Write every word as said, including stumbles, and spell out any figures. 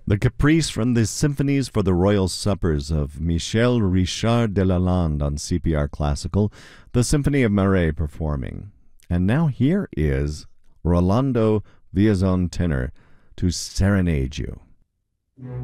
The Caprice from the Symphonies for the Royal Suppers of Michel Richard de Lalande on C P R Classical, the Symphony of Marais performing. And now here is Rolando Villazon Tenor to serenade you.